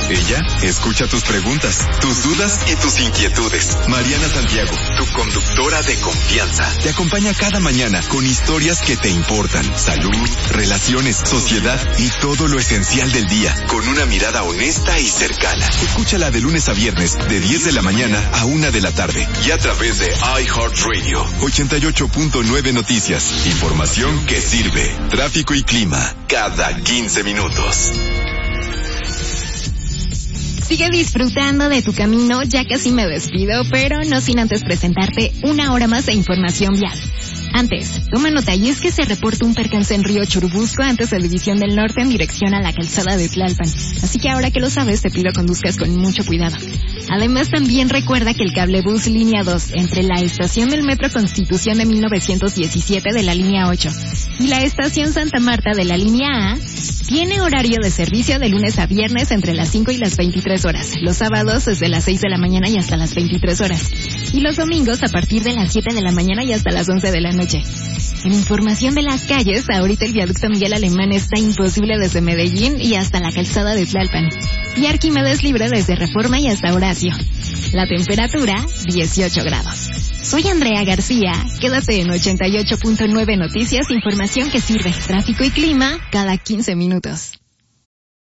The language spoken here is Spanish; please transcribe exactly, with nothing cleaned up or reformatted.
Ella escucha tus preguntas, tus dudas y tus inquietudes. Mariana Santiago, tu conductora de confianza, te acompaña cada mañana con historias que te importan. Salud, relaciones, sociedad y todo lo esencial del día, con una mirada honesta y cercana. Escúchala de lunes a viernes, de diez de la mañana a una de la tarde. Y a través de iHeartRadio, ochenta y ocho punto nueve Noticias. Información que sirve. Tráfico y clima, cada quince minutos. Sigue disfrutando de tu camino, ya casi me despido, pero no sin antes presentarte una hora más de información vial. Antes, toma nota, y es que se reporta un percance en Río Churubusco antes de División del Norte en dirección a la calzada de Tlalpan. Así que ahora que lo sabes, te pido conduzcas con mucho cuidado. Además, también recuerda que el cablebús línea dos entre la estación del Metro Constitución de mil novecientos diecisiete de la línea ocho y la estación Santa Marta de la línea A tiene horario de servicio de lunes a viernes entre las cinco y las veintitrés horas, los sábados desde las seis de la mañana y hasta las veintitrés horas, y los domingos a partir de las siete de la mañana y hasta las once de la noche. En información de las calles, ahorita el viaducto Miguel Alemán está imposible desde Medellín y hasta la calzada de Tlalpan, y Arquímedes libre desde Reforma y hasta Horacio. La temperatura, dieciocho grados. Soy Andrea García, quédate en ochenta y ocho punto nueve Noticias, información que sirve, tráfico y clima, cada quince minutos.